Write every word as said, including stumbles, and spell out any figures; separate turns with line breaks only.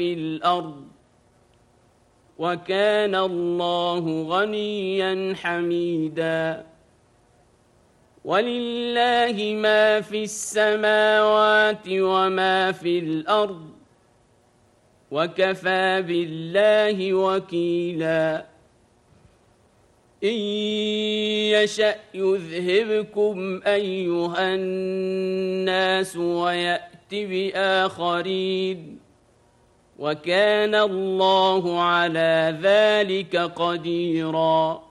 الأرض وكان الله غنيا حميدا ولله ما في السماوات وما في الأرض وكفى بالله وكيلا إن يشأ يذهبكم أيها الناس ويأت بآخرين وكان الله على ذلك قديرا